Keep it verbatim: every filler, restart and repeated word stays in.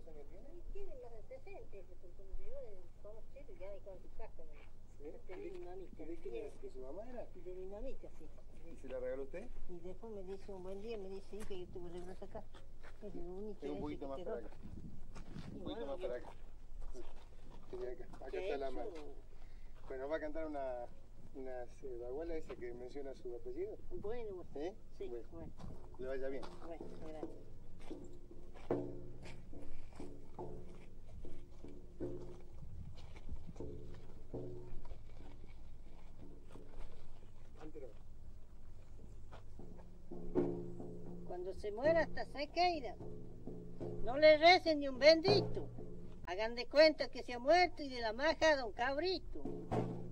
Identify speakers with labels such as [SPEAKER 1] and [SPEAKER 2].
[SPEAKER 1] ¿Cuántos años tiene?
[SPEAKER 2] Tiene más de sesenta, porque yo conocido ya de cuánto sacan.
[SPEAKER 1] ¿Sí?
[SPEAKER 2] De mi mamita.
[SPEAKER 1] ¿Y de quién era? ¿De su mamá era?
[SPEAKER 2] De mi mamita, sí.
[SPEAKER 1] ¿Y se la regaló usted?
[SPEAKER 2] Y después me dice un buen día, me dice, hija, yo te voy a regalar acá. Es lo único
[SPEAKER 1] Tengo un poquito más para acá. Un poquito más para acá. Sí, acá. Acá está la mano. Bueno, va a cantar una, una baguala esa que menciona su apellido.
[SPEAKER 2] Bueno,
[SPEAKER 1] ¿Eh?
[SPEAKER 2] sí,
[SPEAKER 1] bueno.
[SPEAKER 2] bueno.
[SPEAKER 1] Le vaya bien.
[SPEAKER 2] Bueno, gracias. Cuando se muera hasta se queda. No le recen ni un bendito. Hagan de cuenta que se ha muerto y de la maja a don Cabrito.